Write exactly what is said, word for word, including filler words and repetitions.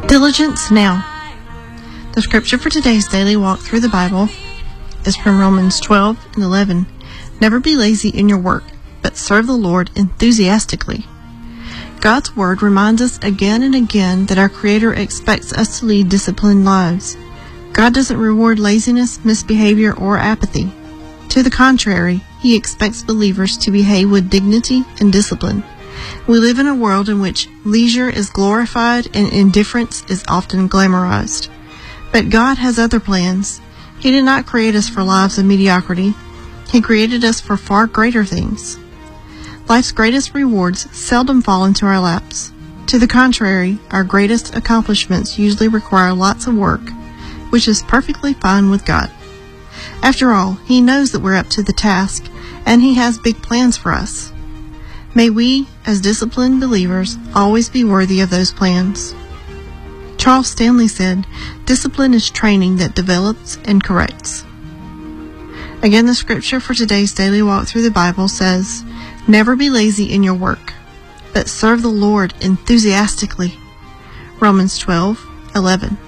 Diligence now. The scripture for today's daily walk through the Bible is from Romans twelve and eleven. Never be lazy in your work, but serve the Lord enthusiastically. God's word reminds us again and again that our Creator expects us to lead disciplined lives. God doesn't reward laziness, misbehavior, or apathy. To the contrary, He expects believers to behave with dignity and discipline. We live in a world in which leisure is glorified and indifference is often glamorized. But God has other plans. He did not create us for lives of mediocrity. He created us for far greater things. Life's greatest rewards seldom fall into our laps. To the contrary, our greatest accomplishments usually require lots of work, which is perfectly fine with God. After all, He knows that we're up to the task, and He has big plans for us. May we, as disciplined believers, always be worthy of those plans. Charles Stanley said, "Discipline is training that develops and corrects." Again, the scripture for today's daily walk through the Bible says, "Never be lazy in your work, but serve the Lord enthusiastically." Romans twelve eleven.